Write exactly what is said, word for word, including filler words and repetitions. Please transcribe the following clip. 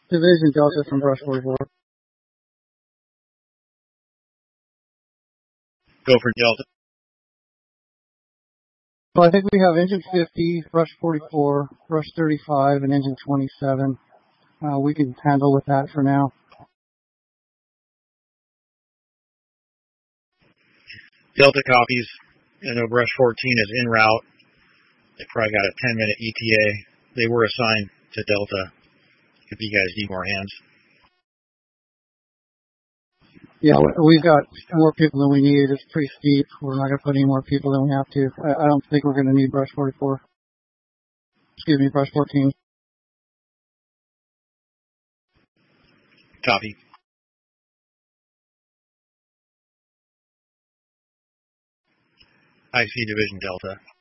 Division Delta from Brush forty-four. Go for Delta. Well, I think we have engine fifty, Brush forty-four, Brush thirty-five, and engine twenty-seven. Uh, we can handle with that for now. Delta copies. I know Brush fourteen is en route. They probably got a ten minute E T A. They were assigned to Delta if you guys need more hands. Yeah, we've got more people than we need. It's pretty steep. We're not going to put any more people than we have to. I, I don't think we're going to need Brush forty-four. Excuse me, Brush fourteen. Copy. I see Division Delta.